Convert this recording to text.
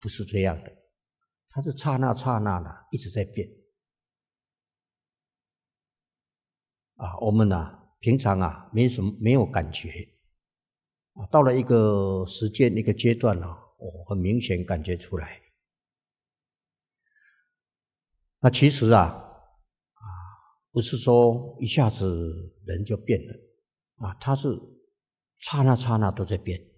不是这样的，它是刹那刹那的一直在变。我们平常没有感觉，到了一个时间一个阶段很明显感觉出来。那其实不是说一下子人就变了它是刹那刹那都在变。